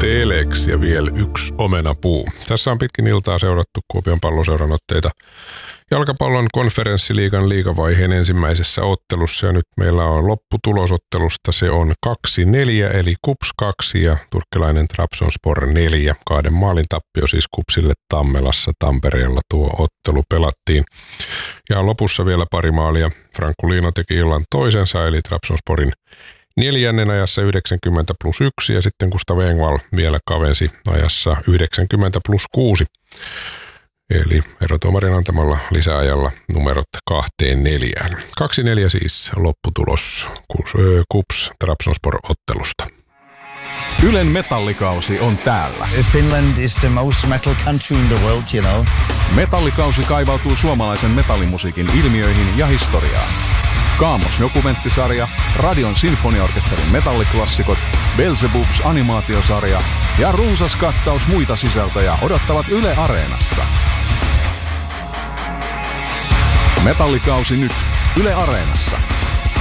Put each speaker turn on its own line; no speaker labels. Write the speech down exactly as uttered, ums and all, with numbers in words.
Telex ja vielä yksi omenapuu. Tässä on pitkin iltaa seurattu Kuopion Palloseuran otteita jalkapallon konferenssiliigan liigavaiheen ensimmäisessä ottelussa. Ja nyt meillä on lopputulosottelusta. Se on kaksi neljä eli Kups kaksi ja turkkilainen Trabzonspor neljä. Kahden maalin tappio siis Kupsille Tammelassa Tampereella tuo ottelu pelattiin. Ja lopussa vielä pari maalia. Franku Liino teki illan toisensa eli Trabzonsporin neljännen ajassa yhdeksänkymmentä plus yksi ja sitten Gustav Engvall vielä kavensi ajassa yhdeksänkymmentä plus kuusi. Eli erotuomarin antamalla lisäajalla numerot kahteen neljään. kaksi neljä siis lopputulos Kups Trabzonspor ottelusta.
Ylen metallikausi on täällä.
Finland is the most metal country in the world, you know.
Metallikausi kaivautuu suomalaisen metallimusiikin ilmiöihin ja historiaan. Kaamos-dokumenttisarja, Radion sinfoniaorkesterin metalliklassikot, Beelzebubs animaatiosarja ja runsas kattaus muita sisältöjä odottavat Yle Areenassa. Metallikausi nyt Yle Areenassa.